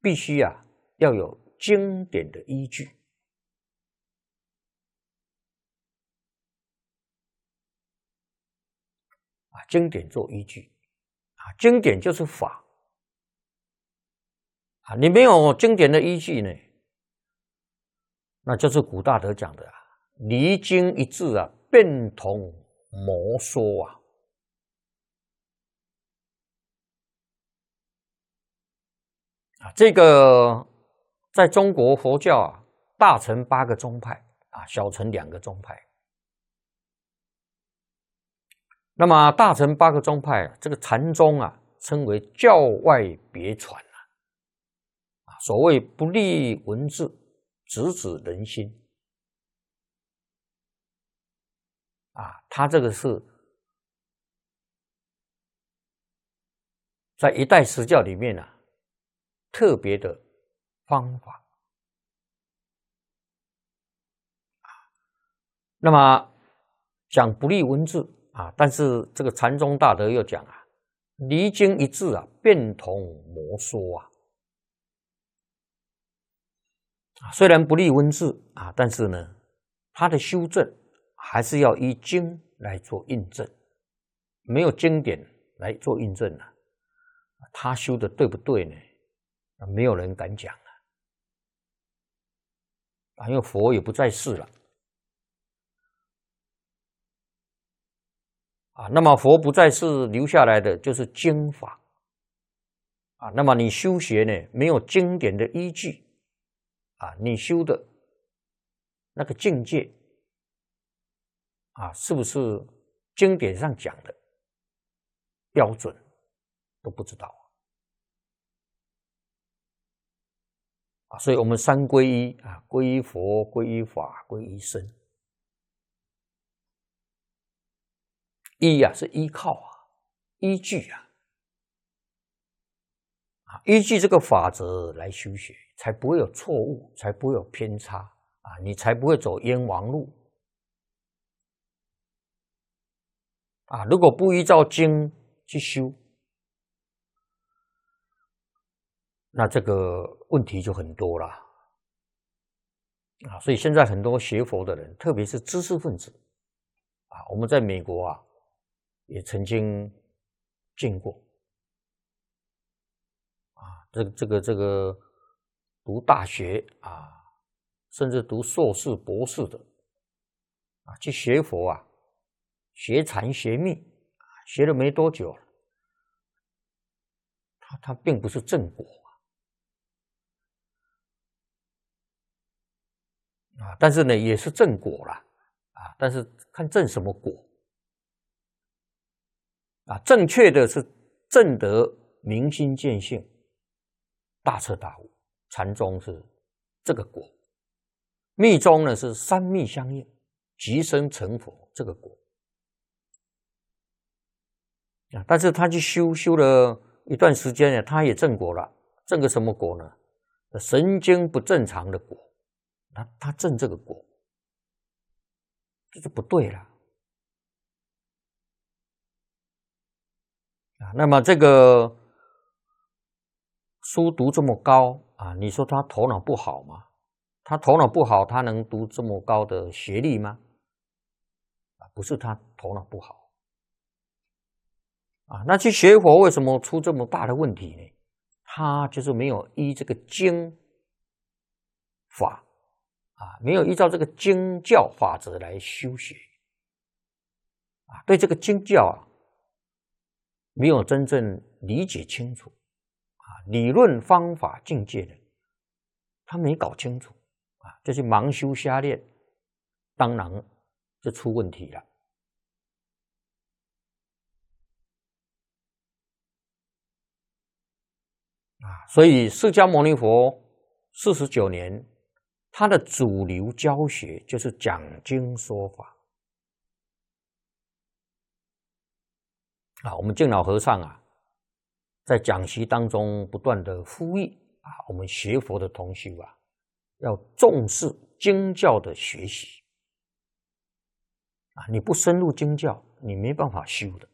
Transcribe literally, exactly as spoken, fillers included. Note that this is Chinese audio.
必须啊要有经典的依据啊，经典做依据啊，经典就是法啊，你没有经典的依据呢，那就是古大德讲的啊，离经一致啊，变同魔说啊。啊，这个在中国佛教啊，大乘八个宗派啊，小乘两个宗派。那么大乘八个宗派，这个禅宗啊，称为教外别传啊。啊，所谓不立文字，直指人心。啊，他这个是在一代实教里面啊，特别的方法。那么讲不立文字啊，但是这个禅宗大德又讲啊，离经一致啊，变同魔说啊。虽然不立文字啊，但是呢，它的修正还是要依经来做印证，没有经典来做印证啊，他修的对不对呢？没有人敢讲啊，因为佛也不在世了啊。那么佛不在世，留下来的就是经法啊。那么你修学呢，没有经典的依据啊，你修的那个境界啊，是不是经典上讲的标准都不知道啊。所以我们三皈依啊，皈依佛、皈依法、皈依僧。依啊是依靠啊，依据啊，啊依据这个法则来修学，才不会有错误，才不会有偏差啊，你才不会走冤枉路啊。如果不依照经去修，那这个问题就很多了啊。所以现在很多学佛的人，特别是知识分子啊，我们在美国啊也曾经见过啊，这个这个这个读大学啊，甚至读硕士、博士的啊，去学佛啊，学禅学密啊，学了没多久，他他并不是正果啊，但是呢，也是正果了啊，但是看正什么果啊，正确的是正得明心见性，大彻大悟，禅宗是这个果，密宗呢是三密相应，即生成佛这个果啊。但是他去修修了一段时间呢，他也正果了，正个什么果呢？神经不正常的果，他他正这个果，这就不对了啊。那么这个书读这么高啊，你说他头脑不好吗？他头脑不好，他能读这么高的学历吗？啊，不是他头脑不好啊。那去学佛为什么出这么大的问题呢？他就是没有依这个经法啊，没有依照这个经教法则来修学啊，对这个经教啊没有真正理解清楚啊，理论方法境界的他没搞清楚啊，就去盲修瞎练，当然就出问题了啊。所以释迦牟尼佛四十九年，他的主流教学就是讲经说法啊。我们净老和尚啊，在讲习当中不断的呼吁啊，我们学佛的同修啊，要重视经教的学习啊。你不深入经教，你没办法修的